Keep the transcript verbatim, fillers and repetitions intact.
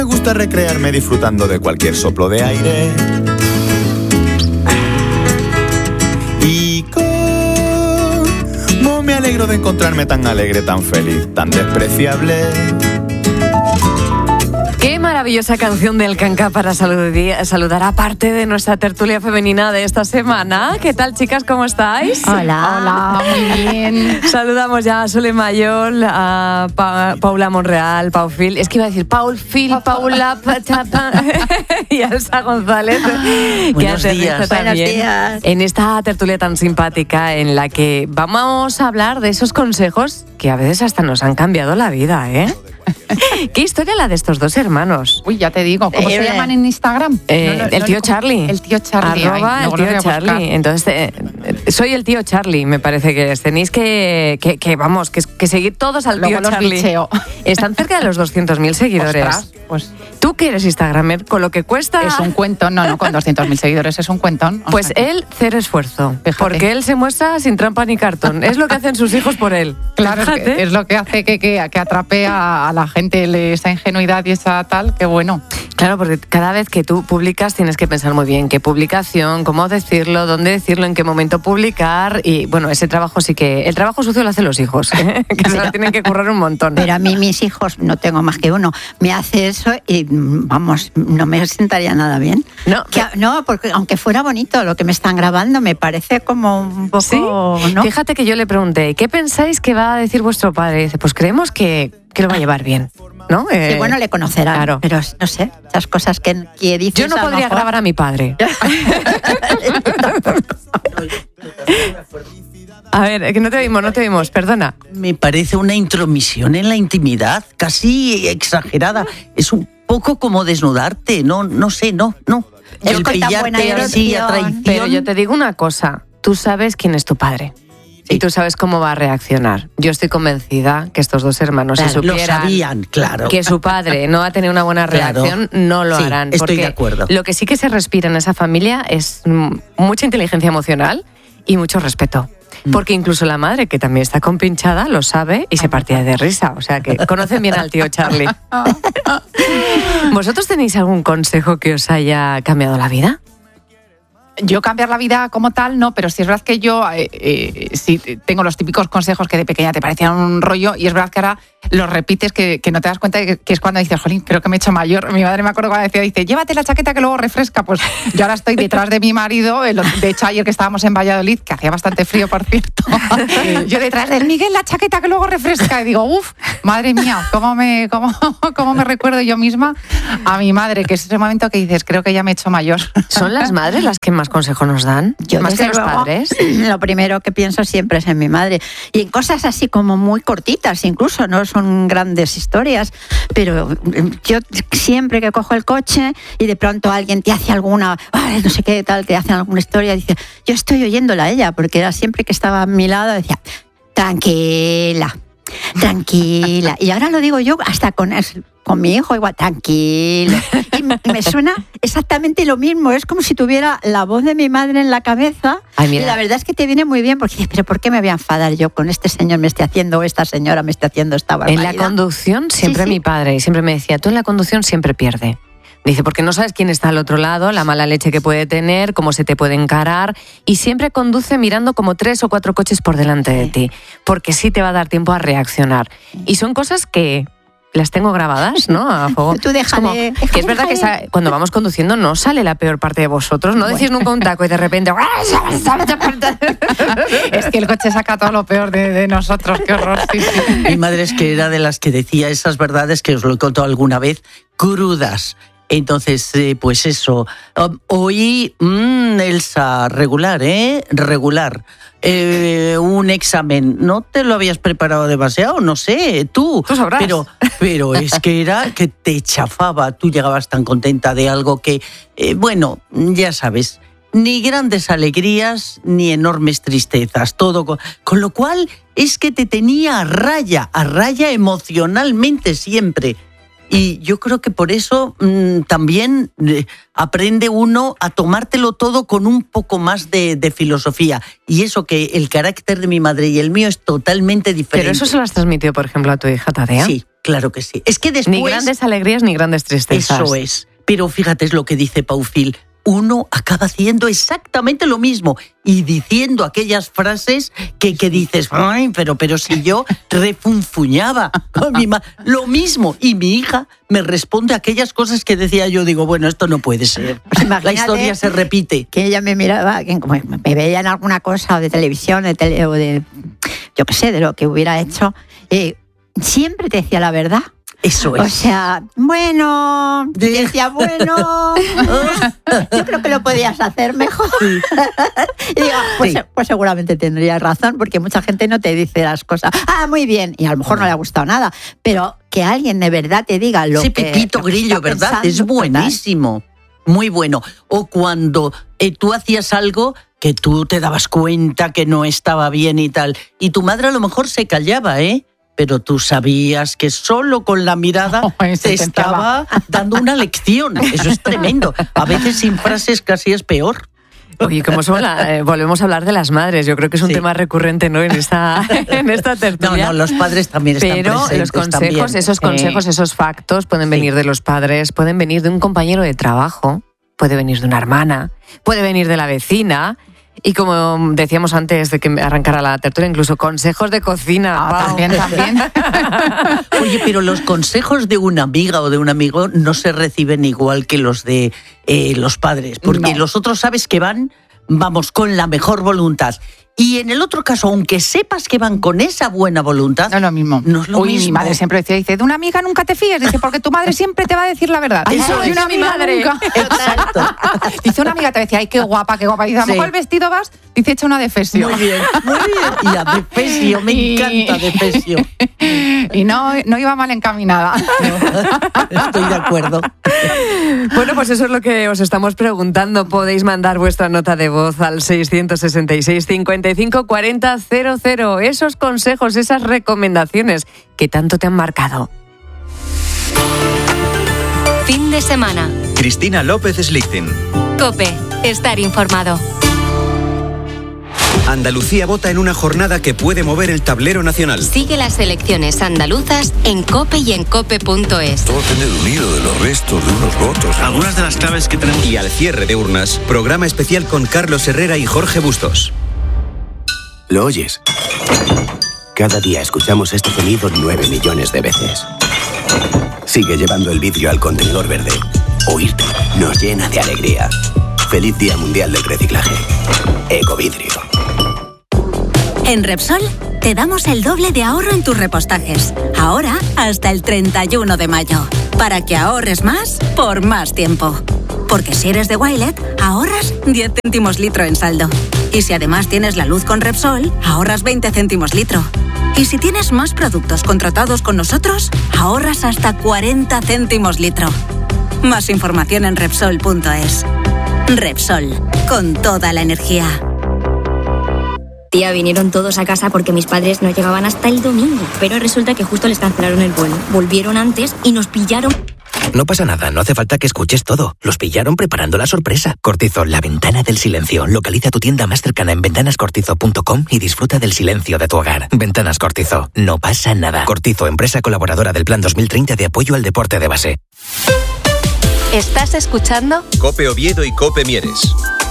Me gusta recrearme disfrutando de cualquier soplo de aire. Y cómo me alegro de encontrarme tan alegre, tan feliz, tan despreciable. Qué maravillosa canción del Canca para saludar, saludar a parte de nuestra tertulia femenina de esta semana. ¿Qué tal, chicas? ¿Cómo estáis? Hola. Hola, muy bien. Saludamos ya a Sole Mayol, a pa- Paula Monreal, Pau Phil. Es que iba a decir Paul Phil, Paula Pachapa y a Elsa González. Buenos días. Buenos días. En esta tertulia tan simpática en la que vamos a hablar de esos consejos que a veces hasta nos han cambiado la vida, ¿eh? ¿Qué historia la de estos dos hermanos? Uy, ya te digo, ¿cómo Eh, se llaman en Instagram? Eh, No, no, el no, tío no, Charlie. El tío Charlie. Arroba Ay, el luego lo voy tío a buscar. Charlie. Entonces, eh, eh, soy el tío Charlie, me parece que es. Tenéis que, que, que vamos, que, que seguir todos al Luego tío los Charlie. bicheo. Están cerca de los doscientos mil seguidores. Ostras, pues ¿Tú que eres Instagramer? Con lo que cuesta... es un cuentón. No, no, con doscientos mil seguidores es un cuentón. O Pues sea que- él, cero esfuerzo. Fíjate. Porque él se muestra sin trampa ni cartón. Es lo que hacen sus hijos por él. Claro, es, Fíjate. que es lo que hace que, que, que atrape a, a la gente le- esa ingenuidad y esa tal, que bueno. Claro, porque cada vez que tú publicas tienes que pensar muy bien qué publicación, cómo decirlo, dónde decirlo, en qué momento publicar. Y bueno, ese trabajo sí que... El trabajo sucio lo hacen los hijos, ¿eh? Que se lo tienen que currar un montón. Pero a mí mis hijos, no tengo más que uno, me hace eso y vamos, no me sentaría nada bien. No, Que- no, porque aunque fuera bonito lo que me están grabando, me parece como un poco... ¿Sí? ¿no? Fíjate que yo le pregunté, ¿qué pensáis que va a decir vuestro padre? Y dice, pues creemos que, que lo va a llevar bien, ¿no? Sí, Eh, bueno, le conocerán, claro. pero no sé, esas cosas que, que dices... Yo no a lo podría mejor- grabar a mi padre. A ver, que no te oímos, no te oímos, perdona. Me parece una intromisión en la intimidad, casi exagerada. Es un poco como desnudarte, no, no sé, no, no. Es El con tan buena pillarte así a erección. traición. Pero yo te digo una cosa, tú sabes quién es tu padre. Sí. Y tú sabes cómo va a reaccionar. Yo estoy convencida que estos dos hermanos, si Claro, lo supieran sabían, claro. que su padre no va a tener una buena Claro. reacción, no lo Sí, harán. estoy porque de acuerdo. Lo que sí que se respira en esa familia es mm, mucha inteligencia emocional y mucho respeto. Mm. Porque incluso la madre, que también está compinchada, lo sabe y se partía de risa. O sea que conocen bien al tío Charlie. ¿Vosotros tenéis algún consejo que os haya cambiado la vida? Yo cambiar la vida como tal, no, pero sí es verdad que yo eh, eh, sí tengo los típicos consejos que de pequeña te parecían un rollo y es verdad que ahora los repites que, que no te das cuenta de que, que es cuando dices, jolín, creo que me he hecho mayor. Mi madre me acuerdo cuando decía, dice, llévate la chaqueta que luego refresca. Pues yo ahora estoy detrás de mi marido, el- de hecho ayer que estábamos en Valladolid, que hacía bastante frío, por cierto, yo detrás del Miguel, la chaqueta que luego refresca. Y digo, uff, madre mía, ¿cómo me, cómo, cómo me recuerdo yo misma a mi madre? Que es ese momento que dices, creo que ya me he hecho mayor. ¿Son las madres las que más consejo nos dan? Yo, ¿Más que desde los luego, padres? Lo primero que pienso siempre es en mi madre. Y en cosas así como muy cortitas, incluso, no son grandes historias, pero yo siempre que cojo el coche y de pronto alguien te hace alguna, ay, no sé qué tal, te hacen alguna historia, dice, yo estoy oyéndola a ella, porque era siempre que estaba a mi lado, decía, tranquila, tranquila. Y ahora lo digo yo hasta con, con mi hijo, igual, tranquilo. Y me, me suena exactamente lo mismo. Es como si tuviera la voz de mi madre en la cabeza. Ay, mira. Y la verdad es que te viene muy bien, porque dices, pero ¿por qué me voy a enfadar yo con este señor me esté haciendo, o esta señora me esté haciendo esta En barbaridad? la conducción siempre Sí, sí. mi padre siempre me decía, tú en la conducción siempre pierde. Dice, porque no sabes quién está al otro lado, la mala leche que puede tener, cómo se te puede encarar, y siempre conduce mirando como tres o cuatro coches por delante de ti, porque sí te va a dar tiempo a reaccionar. Y son cosas que las tengo grabadas, ¿no? A fuego. Tú déjale, Es como- déjale, que es verdad que déjale. sa- cuando vamos conduciendo no sale la peor parte de vosotros, no decís nunca un taco y de repente... Es que el coche saca todo lo peor de, de nosotros, qué horror. Sí, sí. Mi madre es que era de las que decía esas verdades que os lo he contado alguna vez, crudas. Entonces, eh, pues eso. Um, hoy, mm, Elsa, regular, ¿eh? Regular. Eh, un examen. ¿No te lo habías preparado demasiado? No sé, tú. Tú sabrás. Pero, pero es que era que te chafaba. Tú llegabas tan contenta de algo que, eh, bueno, ya sabes, ni grandes alegrías ni enormes tristezas. Todo con, con lo cual es que te tenía a raya, a raya emocionalmente siempre. Y yo creo que por eso mmm, también eh, aprende uno a tomártelo todo con un poco más de, de filosofía. Y eso que el carácter de mi madre y el mío es totalmente diferente. Pero eso se lo has transmitido, por ejemplo, a tu hija Tadea. Sí, Claro que sí. Es que después... Ni grandes alegrías ni grandes tristezas. Eso es. Pero fíjate, es lo que dice Paufil. Uno acaba haciendo exactamente lo mismo y diciendo aquellas frases que, que dices, ay, pero, pero si yo refunfuñaba a mi ma- lo mismo. Y mi hija me responde aquellas cosas que decía yo, digo, bueno, esto no puede ser. Pues la historia se repite. Que ella me miraba, que como me veía en alguna cosa de televisión, de tele, o de, yo qué sé, de lo que hubiera hecho, eh, siempre te decía la verdad. Eso es. O sea, bueno, De- decía, bueno, yo creo que lo podías hacer mejor. Y digo, pues, Sí. pues seguramente tendrías razón, porque mucha gente no te dice las cosas. Ah, muy bien, y a lo mejor no le ha gustado nada, pero que alguien de verdad te diga lo Ese que... Pepito lo que Grillo, está ¿verdad? pensando, Es buenísimo. Muy bueno. O cuando eh, tú hacías algo que tú te dabas cuenta que no estaba bien y tal, y tu madre a lo mejor se callaba, ¿eh? Pero tú sabías que solo con la mirada Oh, se te intentaba. estaba dando una lección. Eso es tremendo. A veces sin frases casi es peor. Oye, como son la- eh, volvemos a hablar de las madres. Yo creo que es un Sí. tema recurrente, ¿no? En esta, en esta No, tertulia. no, los padres también están Pero presentes. los consejos, también. esos Sí. consejos, esos factos pueden Sí. venir de los padres, pueden venir de un compañero de trabajo, puede venir de una hermana, puede venir de la vecina. Y como decíamos antes de que arrancara la tertulia, incluso consejos de cocina. Ah, Pau. también, también. Oye, pero los consejos de una amiga o de un amigo no se reciben igual que los de eh, los padres, porque No. los otros sabes que van, vamos, con la mejor voluntad. Y en el otro caso, aunque sepas que van con esa buena voluntad, No es lo mismo. No es lo Uy, mi mismo. madre siempre decía, dice, de una amiga nunca te fíes, dice, porque tu madre siempre te va a decir la verdad. Eso de es. una Mi amiga madre. nunca. Exacto. Dice, una amiga te decía, ay, qué guapa, qué guapa. Dice, a lo Sí. mejor el vestido vas, dice, echa una defesio. Muy bien, muy bien. Y a Defesio, me Y- encanta Defesio. Y no, no iba mal encaminada. Estoy de acuerdo. Bueno, pues eso es lo que os estamos preguntando. Podéis mandar vuestra nota de voz al seiscientos sesenta y seis, cincuenta y cinco, cuarenta, cero cero. Esos consejos, esas recomendaciones que tanto te han marcado. Fin de semana. Cristina López Slichting. COPE. Estar informado. Andalucía vota en una jornada que puede mover el tablero nacional. Sigue las elecciones andaluzas en COPE y en cope punto es. Todo depende de un hilo, de los restos, de unos votos. Algunas de las claves que tenemos. Y al cierre de urnas, programa especial con Carlos Herrera y Jorge Bustos. ¿Lo oyes? Cada día escuchamos este sonido nueve millones de veces. Sigue llevando el vidrio al contenedor verde. Oírte nos llena de alegría. Feliz Día Mundial del Reciclaje. Ecovidrio. En Repsol te damos el doble de ahorro en tus repostajes. Ahora hasta el treinta y uno de mayo. Para que ahorres más por más tiempo. Porque si eres de Wilet, ahorras diez céntimos litro en saldo. Y si además tienes la luz con Repsol, ahorras veinte céntimos litro. Y si tienes más productos contratados con nosotros, ahorras hasta cuarenta céntimos litro. Más información en Repsol punto es. Repsol, con toda la energía. Tía, vinieron todos a casa porque mis padres no llegaban hasta el domingo. Pero resulta que justo les cancelaron el vuelo. Volvieron antes y nos pillaron. No pasa nada, no hace falta que escuches todo. Los pillaron preparando la sorpresa. Cortizo, la ventana del silencio. Localiza tu tienda más cercana en ventanas cortizo punto com y disfruta del silencio de tu hogar. Ventanas Cortizo, no pasa nada. Cortizo, empresa colaboradora del Plan dos mil treinta de apoyo al deporte de base. ¿Estás escuchando? COPE Oviedo y COPE Mieres.